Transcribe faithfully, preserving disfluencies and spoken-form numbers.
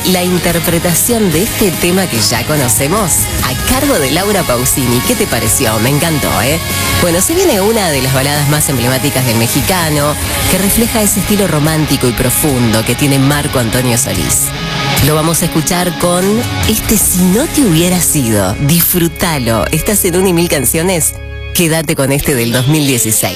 la interpretación de este tema que ya conocemos a cargo de Laura Pausini. ¿Qué te pareció? Me encantó, ¿eh? Bueno, se viene una de las baladas más emblemáticas del mexicano, que refleja ese estilo romántico y profundo que tiene Marco Antonio Solís. Lo vamos a escuchar con este Si no te hubiera sido. Disfrútalo. ¿Estás en una y mil canciones? Quédate con este del dos mil dieciséis.